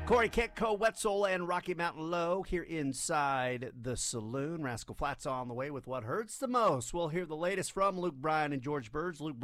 Corey Ketko, Wetzel, and Rocky Mountain Low here inside the saloon. Rascal Flatts on the way with What Hurts the Most. We'll hear the latest from Luke Bryan and George Burge. Luke